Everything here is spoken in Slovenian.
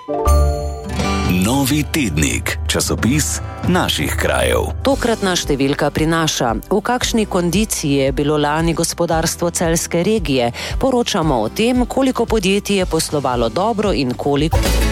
Novi tednik, časopis naših krajev. Tokratna številka prinaša, v kakšni kondiciji je bilo lani gospodarstvo celjske regije. Poročamo o tem, koliko podjetij je poslovalo dobro in koliko...